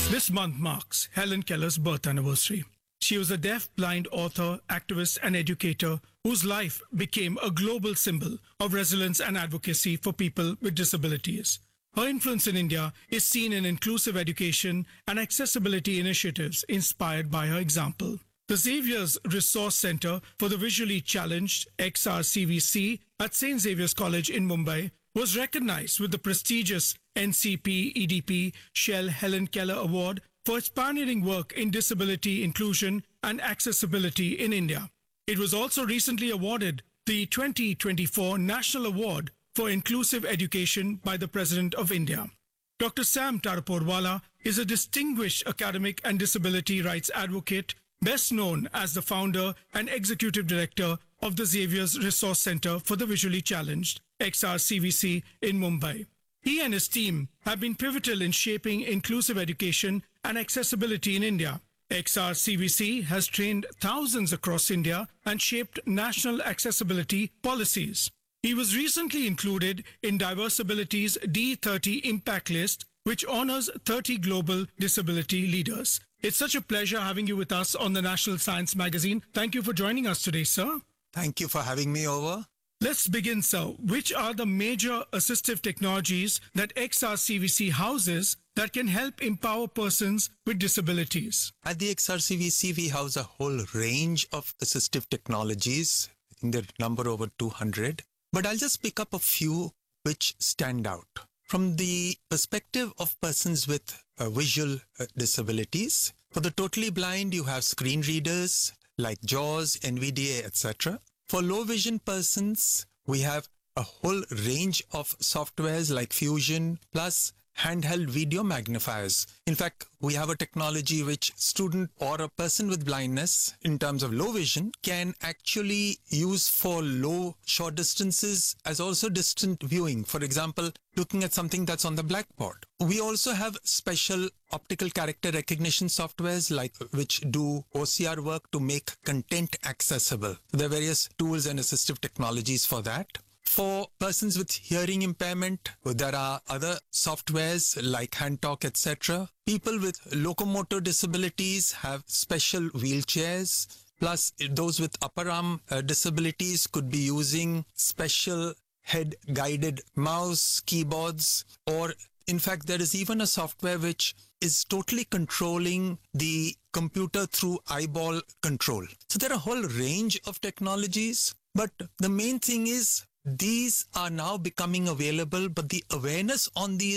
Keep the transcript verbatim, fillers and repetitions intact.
This month marks Helen Keller's birth anniversary. She was a deaf-blind author, activist, and educator whose life became a global symbol of resilience and advocacy for people with disabilities. Her influence in India is seen in inclusive education and accessibility initiatives inspired by her example. The Xavier's Resource Center for the Visually Challenged, X R C V C, at Saint Xavier's College in Mumbai was recognized with the prestigious N C P E D P Shell Helen Keller Award for its pioneering work in disability inclusion and accessibility in India. It was also recently awarded the twenty twenty-four National Award for Inclusive Education by the President of India. Doctor Sam Taraporwala is a distinguished academic and disability rights advocate, best known as the founder and executive director of the Xavier's Resource Center for the Visually Challenged, X R C V C, in Mumbai. He and his team have been pivotal in shaping inclusive education and accessibility in India. X R C V C has trained thousands across India and shaped national accessibility policies. He was recently included in Diversability's D thirty Impact List, which honors thirty global disability leaders. It's such a pleasure having you with us on the National Science Magazine. Thank you for joining us today, sir. Thank you for having me over. Let's begin, sir. Which are the major assistive technologies that X R C V C houses that can help empower persons with disabilities? At the X R C V C, we house a whole range of assistive technologies. I think there are number over two hundred. But I'll just pick up a few which stand out. From the perspective of persons with uh, visual uh, disabilities, for the totally blind, you have screen readers like JAWS, N V D A, et cetera. For low vision persons, we have a whole range of softwares like Fusion, plus handheld video magnifiers. In fact, we have a technology which student or a person with blindness in terms of low vision can actually use for low short distances as also distant viewing. For example, looking at something that's on the blackboard. We also have special optical character recognition softwares like which do O C R work to make content accessible. There are various tools and assistive technologies for that. For persons with hearing impairment, there are other softwares like HandTalk, et cetera. People with locomotor disabilities have special wheelchairs. Plus, those with upper arm uh, disabilities could be using special head-guided mouse, keyboards, or in fact, there is even a software which is totally controlling the computer through eyeball control. So there are a whole range of technologies, but the main thing is these are now becoming available, but the awareness on these